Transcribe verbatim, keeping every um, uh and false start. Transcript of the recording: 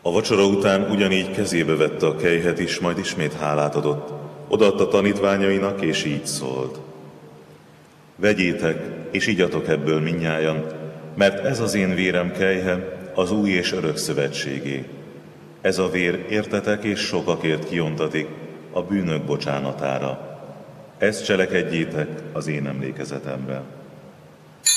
A vacsora után ugyanígy kezébe vette a kelyhet is, majd ismét hálát adott. Odaadta tanítványainak, és így szólt: vegyétek, és igyatok ebből mindnyájan, mert ez az én vérem kelyhe, az új és örök szövetségé. Ez a vér értetek és sokakért kiontatik a bűnök bocsánatára. Ezt cselekedjétek az én emlékezetemre.